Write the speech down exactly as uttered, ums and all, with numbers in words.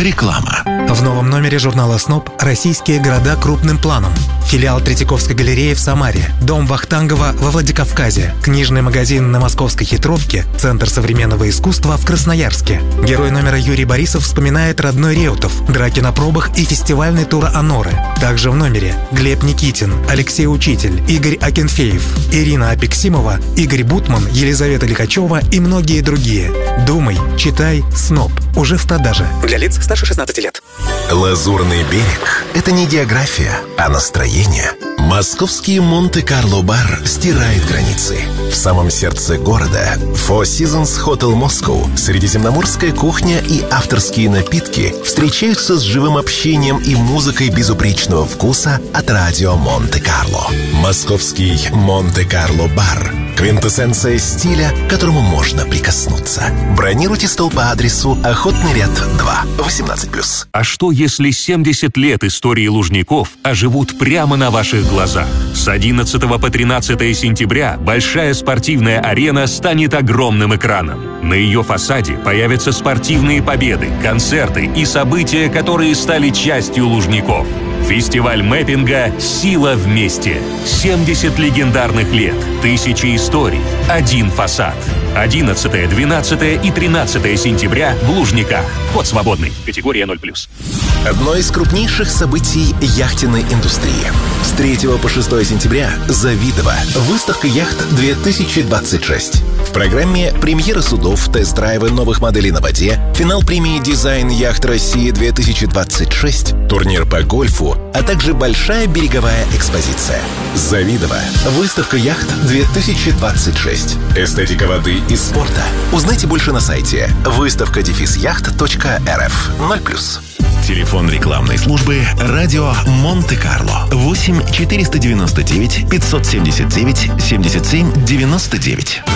Реклама. В новом номере журнала «Сноб» российские города крупным планом. Филиал Третьяковской галереи в Самаре, дом Вахтангова во Владикавказе, книжный магазин на Московской Хитровке, Центр современного искусства в Красноярске. Герой номера Юрий Борисов вспоминает родной Реутов, драки на пробах и фестивальный тур «Аноры». Также в номере Глеб Никитин, Алексей Учитель, Игорь Акинфеев, Ирина Апексимова, Игорь Бутман, Елизавета Лихачева и многие другие. Думай, читай, «Сноб». Уже в продаже. Для лиц старше шестнадцати лет. Лазурный берег – это не география, а настроение. Московский Монте-Карло-бар стирает границы. В самом сердце города Four Seasons Hotel Moscow средиземноморская кухня и авторские напитки встречаются с живым общением и музыкой безупречного вкуса от радио Монте-Карло. Московский Монте-Карло-бар – квинтэссенция стиля, к которому можно прикоснуться. Бронируйте стол по адресу Охотный ряд два, восемнадцать плюс. А что, если семьдесят лет истории Лужников оживут прямо на ваших глазах? С одиннадцатого по тринадцатое сентября большая спортивная арена станет огромным экраном. На ее фасаде появятся спортивные победы, концерты и события, которые стали частью Лужников. Фестиваль мэппинга «Сила вместе». семьдесят легендарных лет, тысячи историй, один фасад. одиннадцатое, двенадцатое и тринадцатое сентября в Лужниках. Вход свободный. Категория ноль плюс. Одно из крупнейших событий яхтенной индустрии. С третьего по шестое сентября Завидово. Выставка яхт две тысячи двадцать шесть. В программе премьера судов, тест-драйвы новых моделей на воде, финал премии «Дизайн яхт России две тысячи двадцать шесть», турнир по гольфу, а также большая береговая экспозиция. Завидово. Выставка яхт две тысячи двадцать шесть. Эстетика воды и спорта. Узнайте больше на сайте выставка дефис яхт точка эр эф. ноль плюс. Телефон рекламной службы «Радио Монте-Карло» восемь четыреста девяносто девять пятьсот семьдесят девять семьдесят семь девяносто девять.